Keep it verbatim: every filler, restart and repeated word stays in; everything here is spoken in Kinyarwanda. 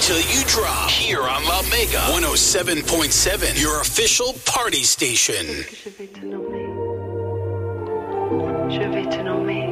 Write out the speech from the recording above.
till you drop here on La Mega one oh seven point seven, your official party station. Je vais te nommer. Je vais te nommer.